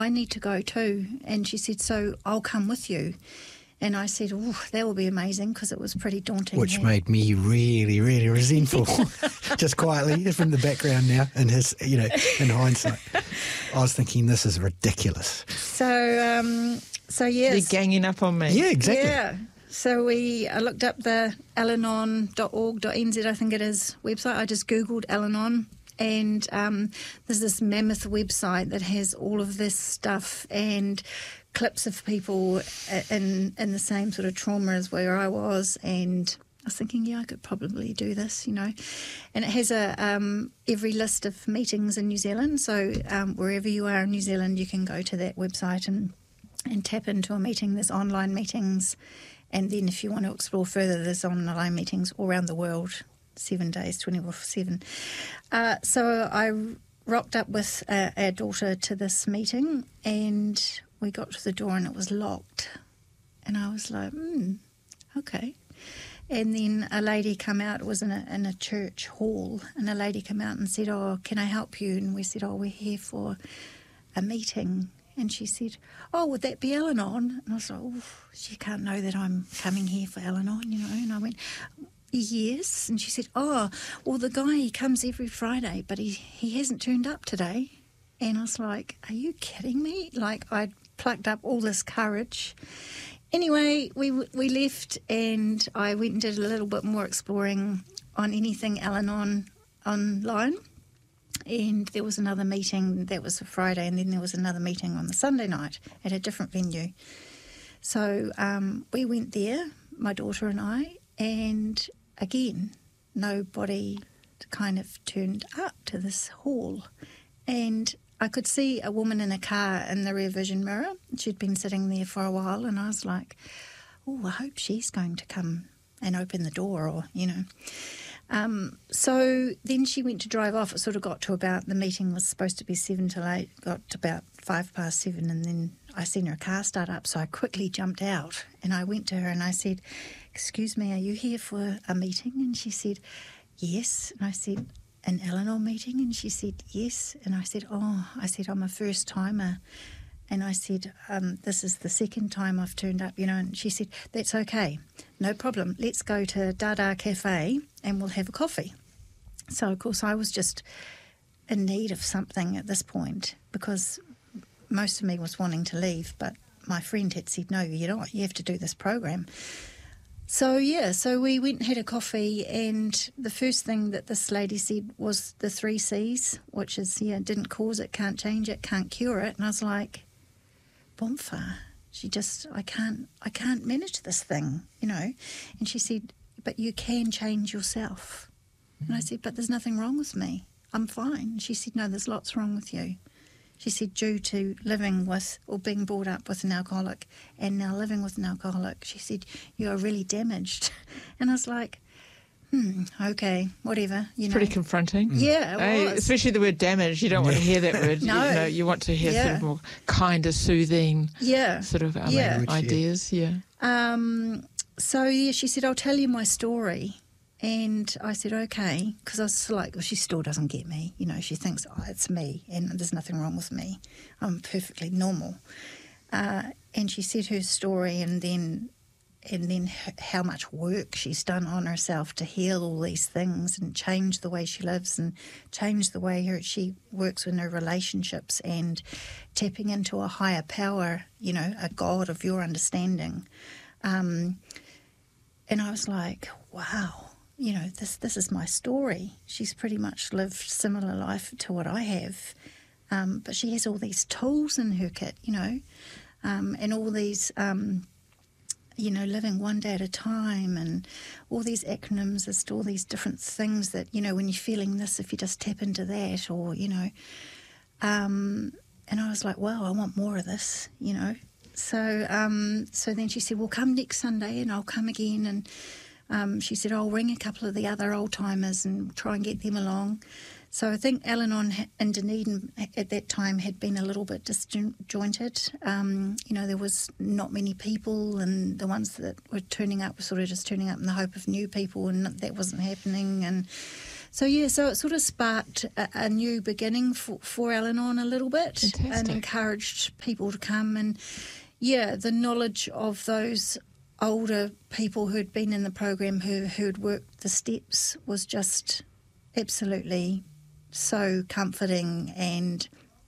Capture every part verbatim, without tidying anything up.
I need to go too. And she said, so I'll come with you. And I said, oh, that will be amazing, because it was pretty daunting. Which yeah. made me really, really resentful, just quietly from the background now. In his, you know, in hindsight, I was thinking, this is ridiculous. So, um, so yes. You're ganging up on me. Yeah, exactly. Yeah. So we, I looked up the alanon dot org dot n z, I think it is, website. I just Googled Al-Anon, and um, there's this mammoth website that has all of this stuff and clips of people in in the same sort of trauma as where I was, and I was thinking, yeah, I could probably do this, you know. And it has a um, every list of meetings in New Zealand, so um, wherever you are in New Zealand, you can go to that website and and tap into a meeting. There's online meetings, and then if you want to explore further, there's online meetings all around the world, seven days, twenty-four seven. Uh, so I rocked up with uh, our daughter to this meeting, and we got to the door and it was locked. And I was like, hmm, okay. And then a lady come out, it was in a, in a church hall, and a lady come out and said, oh, can I help you? And we said, oh, we're here for a meeting. And she said, oh, would that be Al-Anon? And I was like, oh, she can't know that I'm coming here for Al-Anon, you know. And I went, yes. And she said, oh, well, the guy, he comes every Friday, but he, he hasn't turned up today. And I was like, are you kidding me? Like, I plucked up all this courage. Anyway, we we left, and I went and did a little bit more exploring on anything Al-Anon online. And there was another meeting, that was a Friday, and then there was another meeting on the Sunday night at a different venue. So um, we went there, my daughter and I, and again, nobody kind of turned up to this hall. And I could see a woman in a car in the rear vision mirror. She'd been sitting there for a while, and I was like, oh, I hope she's going to come and open the door, or, you know. Um, so then she went to drive off. It sort of got to about, the meeting was supposed to be seven till eight, got to about five past seven, and then I seen her car start up, so I quickly jumped out, and I went to her and I said, excuse me, are you here for a meeting? And she said, yes. And I said, an Al-Anon meeting? And she said, yes. And I said, oh, I said, I'm a first timer. And I said, um, this is the second time I've turned up, you know. And she said, that's okay, no problem. Let's go to Dada Cafe and we'll have a coffee. So, of course, I was just in need of something at this point, because most of me was wanting to leave, but my friend had said, no, you're not, you have to do this program. So, yeah, so we went and had a coffee, and the first thing that this lady said was the three C's, which is, yeah, didn't cause it, can't change it, can't cure it. And I was like, Bomfa, she just, I can't, I can't manage this thing, you know. And she said, but you can change yourself. Mm-hmm. And I said, but there's nothing wrong with me. I'm fine. And she said, no, there's lots wrong with you. She said, due to living with or being brought up with an alcoholic and now living with an alcoholic, she said, you are really damaged. And I was like, hmm, okay, whatever. You know. Pretty confronting. Yeah, it Hey, was. Especially the word damage. You don't want to hear that word. No. You know, you want to hear Yeah. sort of more kinder, soothing Yeah. sort of um, Yeah. ideas. Yeah. Um, so, yeah, she said, I'll tell you my story. And I said, okay, because I was like, well, she still doesn't get me. You know, she thinks, oh, it's me and there's nothing wrong with me. I'm perfectly normal. Uh, and she said her story, and then and then h- how much work she's done on herself to heal all these things and change the way she lives and change the way her, she works in her relationships, and tapping into a higher power, you know, a God of your understanding. Um, and I was like, wow. You know, this this is my story. She's pretty much lived similar life to what I have, um, but she has all these tools in her kit, you know, um, and all these, um, you know, living one day at a time, and all these acronyms as to all these different things that, you know, when you're feeling this, if you just tap into that, or, you know, um, and I was like, wow, I want more of this, you know. So, um, so then she said, well, come next Sunday and I'll come again, and Um, she said, I'll ring a couple of the other old-timers and try and get them along. So I think Al-Anon in Dunedin at that time had been a little bit disjointed. Um, you know, there was not many people, and the ones that were turning up were sort of just turning up in the hope of new people, and that wasn't happening. And so yeah, so it sort of sparked a, a new beginning for, for Al-Anon a little bit, Fantastic. and encouraged people to come. And yeah, the knowledge of those older people who'd been in the program who who'd worked the steps was just absolutely so comforting and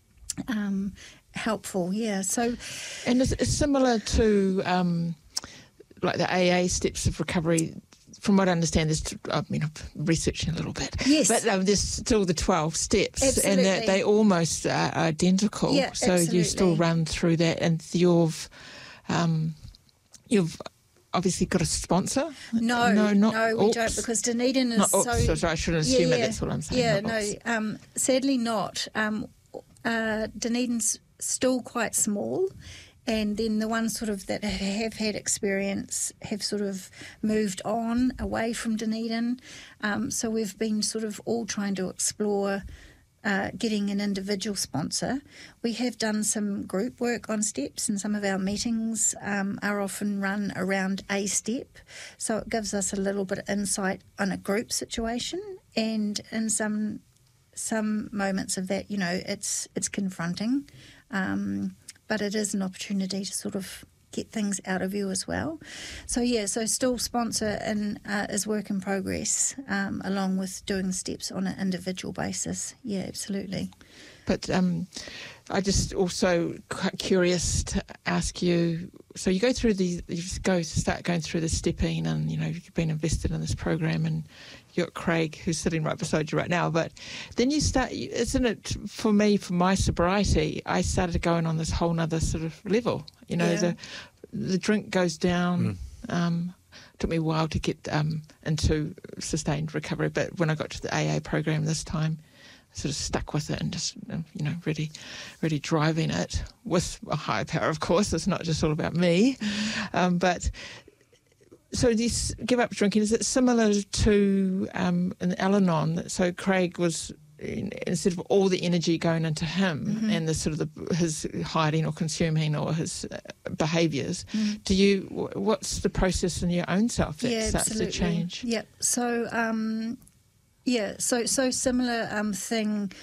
um, helpful. Yeah, so And it's, it's similar to um, like the A A steps of recovery. From what I understand, there's, I mean, I'm researching a little bit, Yes. but um, there's still the twelve steps, Absolutely. and that they almost are identical. Yeah, so you still absolutely. run through that, and you've um, you've obviously got a sponsor. no, no, not no, we oops. don't, because Dunedin is Not oops, so. so sorry, I shouldn't assume yeah, that. That's what I'm saying. Yeah, not no, oops. um, sadly not. Um, uh, Dunedin's still quite small, and then the ones sort of that have had experience have sort of moved on away from Dunedin. Um, so we've been sort of all trying to explore uh, getting an individual sponsor. We have done some group work on steps, and some of our meetings um, are often run around a step. So it gives us a little bit of insight on a group situation, and in some some moments of that, you know, it's it's confronting. Um, but it is an opportunity to sort of get things out of you as well. So yeah, so still sponsor and uh, is work in progress, um, along with doing the steps on an individual basis. Yeah, absolutely. But um, I just also quite curious to ask you. So you go through the, you just go start going through the stepping, and you know you've been invested in this program, and you got Craig who's sitting right beside you right now. But then you start, isn't it? For me, for my sobriety, I started going on this whole nother sort of level. You know, Yeah. the the drink goes down. Mm. Um, took me a while to get um, into sustained recovery, but when I got to the A A program this time, sort of stuck with it and just, you know, really, really driving it with a higher power, of course. It's not just all about me. Mm-hmm. Um, but so this give up drinking, is it similar to um, an Al-Anon? So Craig was, instead of all the energy going into him mm-hmm. and the sort of the, his hiding or consuming or his uh, behaviours, mm-hmm. do you, what's the process in your own self that yeah, starts absolutely. to change? Yep. So, um, yeah, so so similar um, thing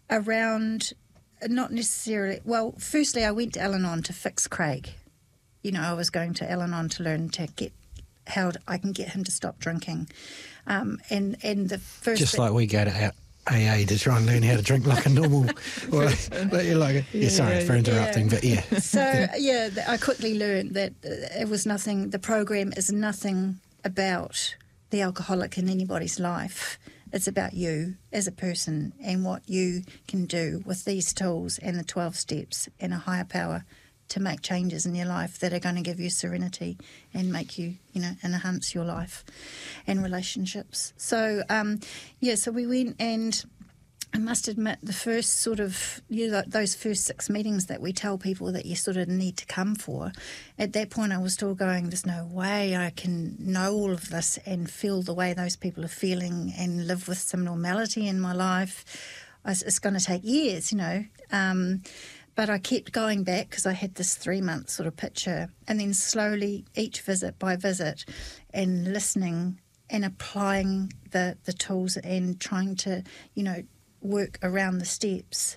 around, not necessarily, well, firstly I went to Al-Anon to fix Craig. You know, I was going to Al-Anon to learn to get how I can get him to stop drinking. Um, and, and the first Just bit, like we go to our A A to try and learn how to drink like a normal. Well, like, like, yeah, sorry for interrupting, yeah. but yeah. So, yeah, th- I quickly learned that uh, it was nothing, the program is nothing about the alcoholic in anybody's life. It's about you as a person and what you can do with these tools and the twelve steps and a higher power to make changes in your life that are going to give you serenity and make you, you know, enhance your life and relationships. So, um, yeah, so we went, and I must admit the first sort of, you know, those first six meetings that we tell people that you sort of need to come for, at that point I was still going, there's no way I can know all of this and feel the way those people are feeling and live with some normality in my life. It's going to take years, you know. Um, but I kept going back because I had this three-month sort of picture, and then slowly each visit by visit and listening and applying the, the tools and trying to, you know, work around the steps.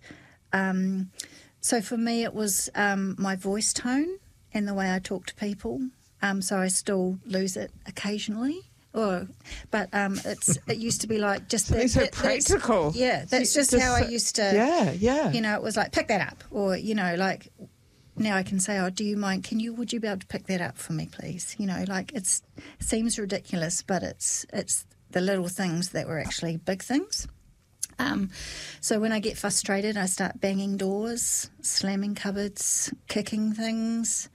Um, so for me it was um, my voice tone and the way I talk to people. Um, so I still lose it occasionally. Or, but um, it's it used to be like just Something that, so that, practical. That's, yeah, that's just, Just how I so- used to. Yeah, yeah. You know, it was like pick that up, or you know, like now I can say, oh, do you mind? Can you? Would you be able to pick that up for me, please? You know, like it's it seems ridiculous, but it's it's the little things that were actually big things. Um, so when I get frustrated, I start banging doors, slamming cupboards, kicking things.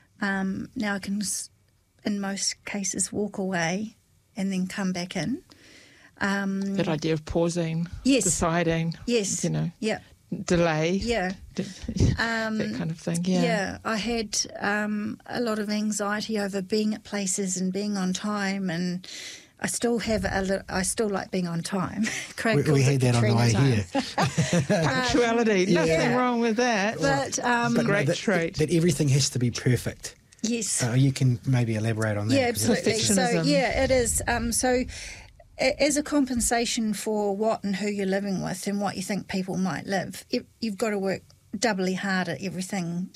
Um, now I can, in most cases, walk away and then come back in. Um, That idea of pausing, Yes. deciding, yes. you know, Yeah. delay, Yeah. d- Um, that kind of thing. Yeah. Yeah, I had um, a lot of anxiety over being at places and being on time, and I still have a li- I still like being on time. Craig We, calls we it had that on the Katrina way time. here. Punctuality, Yeah. nothing Yeah. wrong with that. But um, But Great that, trait. that everything has to be perfect. yes, Uh, you can maybe elaborate on that. yeah, 'cause it's- absolutely. So Perfectionism. yeah, it is. Um, so a- as a compensation for what and who you're living with and what you think people might live, it, you've got to work doubly hard at everything